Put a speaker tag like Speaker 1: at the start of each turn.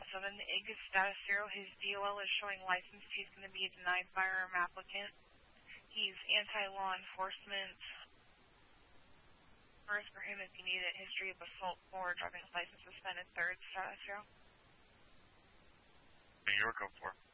Speaker 1: 7, Ig is status 0. His DOL is showing licensed. He's going to be a denied firearm applicant. He's anti-law enforcement. First for him, if you need a history of assault 4, driving license suspended 3rd, status 0.
Speaker 2: New York, 4.